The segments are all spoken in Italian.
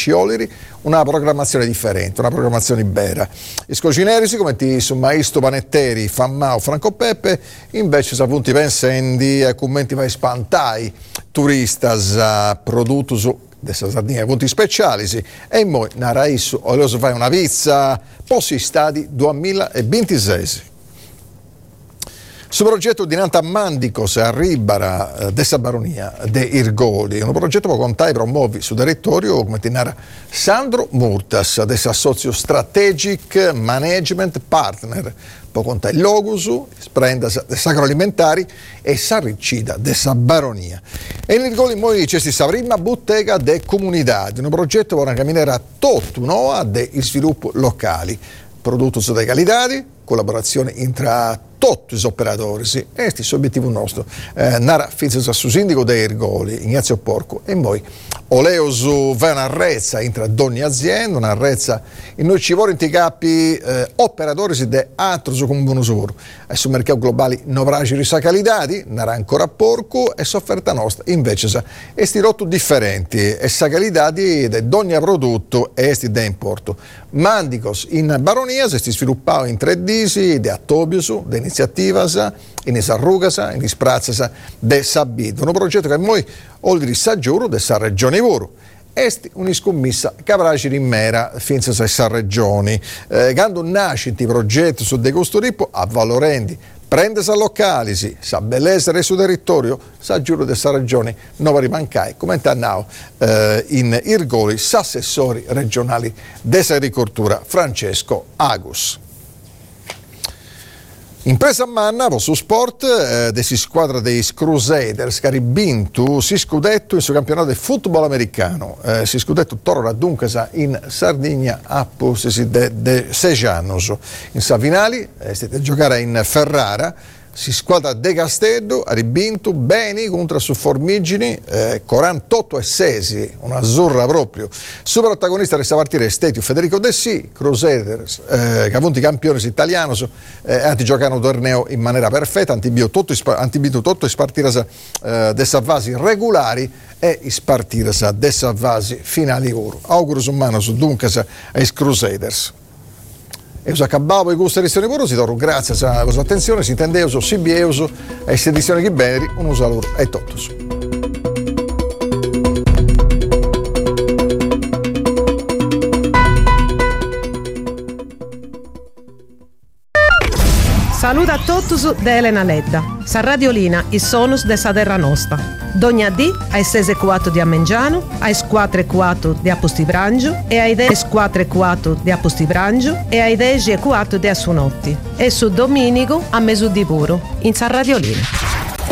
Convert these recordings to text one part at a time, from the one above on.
Cioleri, una programmazione differente, una programmazione vera. I scocinerici, come ti su Maisto Panetteri, Fammao, Franco Peppe, invece sa punti pensendi e commenti vai spantai, turistas, prodotto su dessa Sardegna, punti speciali, sì. E poi, nara isso, oleoso fai una pizza, posti stadi 2026. Su progetto di Nanta Mandicos a Ribara dessa Baronia de Irgoli, un progetto che contai promuovi su territorio come tinara Sandro Murtas dessa Socio Strategic Management Partner, può contare il logos, sprendas dessa agroalimentari e s'arricida dessa Baronia. E in Irgoli noi c'è questa prima bottega de comunità, un progetto che camminare tutto no, de sviluppo locali, prodotto di qualità, collaborazione tra tutti gli operatori, sì. Questo è l'obiettivo nostro. Nara Fizza su sindaco dei Irgoli, Ignazio Porco, e poi Oleosu va una rezza intra ogni azienda, una rezza in noi ci vogliono i capi operatori di altro su come buono lavoro. E sul mercato globale non avrà risa qualità, nara ancora porco e sofferta nostra invece sa esti rotto differenti e sa qualità di ogni prodotto e esti da importo. Mandicos in Baronia si sviluppava in 3D di Attobius, di iniziativa, in Esarrugasa, in Isprazzasa, de Sabito. Un progetto che noi, oltre a Saggiuro, dessa Regione Ivoro, est un'iscommessa che avrà in mera finza essa regioni. Quando nasce il progetto su De Costoripo, a Valorendi, prende sa locali, sa bellezza sul territorio, sa giuro dessa regione, non va rimancare, come now in Irgoli, s'assessori regionali dell'agricoltura Francesco Agus. Impresa manna su sport desi squadra dei Crusaders che ha vinto si scudetto in suo campionato di football americano. Si scudetto torna dunque in Sardegna a de 6 anni. In Savinali siete a giocare in Ferrara. Si squadra De Castello ha vinto bene contro su Formigini 48-6, una azzurra proprio. Super protagonista resta partire Stetio Federico Dessi, Crusaders che ha vinto i campioni italiani anti giocano torneo in maniera perfetta, antibito tutto spartiras dessa fasi regolari e spartiras dessa fasi finali loro. Auguro su mano su dunque ai Crusaders. E usa acabavo i gusti edizioni puro, si torno grazie a vostra attenzione, si intende uso, si bieuso, e se edizione che bene, un saluto e totus. Saluto a totus da Elena Ledda, sa Radiolina, i sonus de sa terra nostra. Dogna D ai 6:04 di Ammengiano, ai 4:04 di Apostibrangio e ai 10:04 di Apostibrangio e ai 10:04 di Assunotti. E su Domenico a Mesù di Puro, in San Radiolina.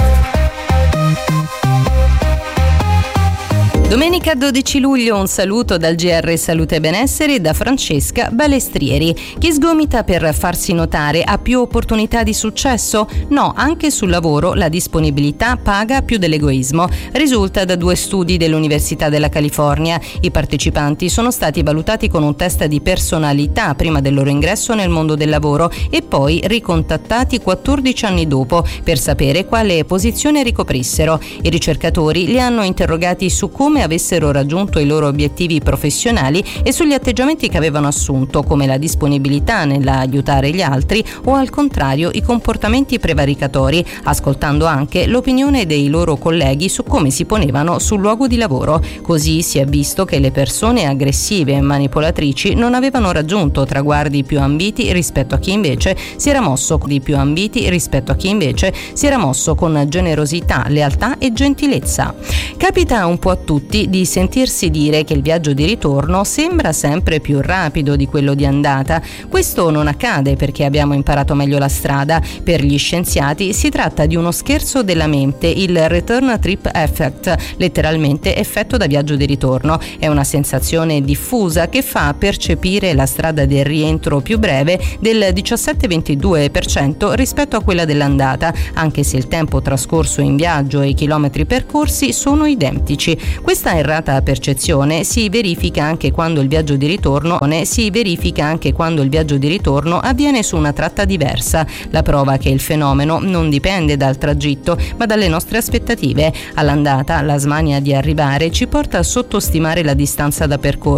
Domenica 12 luglio un saluto dal GR Salute e Benessere da Francesca Balestrieri. Chi sgomita per farsi notare ha più opportunità di successo? No, anche sul lavoro la disponibilità paga più dell'egoismo. Risulta da 2 studi dell'Università della California. I partecipanti sono stati valutati con un test di personalità prima del loro ingresso nel mondo del lavoro e poi ricontattati 14 anni dopo per sapere quale posizione ricoprissero. I ricercatori li hanno interrogati su come avessero raggiunto i loro obiettivi professionali e sugli atteggiamenti che avevano assunto, come la disponibilità nell'aiutare gli altri o al contrario i comportamenti prevaricatori, ascoltando anche l'opinione dei loro colleghi su come si ponevano sul luogo di lavoro. Così si è visto che le persone aggressive e manipolatrici non avevano raggiunto traguardi più ambiti rispetto a chi invece si era mosso con generosità, lealtà e gentilezza. Capita un po' a tutti di sentirsi dire che il viaggio di ritorno sembra sempre più rapido di quello di andata. Questo non accade perché abbiamo imparato meglio la strada. Per gli scienziati si tratta di uno scherzo della mente, il return trip effect, letteralmente effetto da viaggio di ritorno. È una sensazione diffusa che fa percepire la strada del rientro più breve del 17-22% rispetto a quella dell'andata, anche se il tempo trascorso in viaggio e i chilometri percorsi sono identici. Questa errata percezione si verifica anche quando il viaggio di ritorno avviene su una tratta diversa. La prova che il fenomeno non dipende dal tragitto, ma dalle nostre aspettative. All'andata, la smania di arrivare ci porta a sottostimare la distanza da percorrere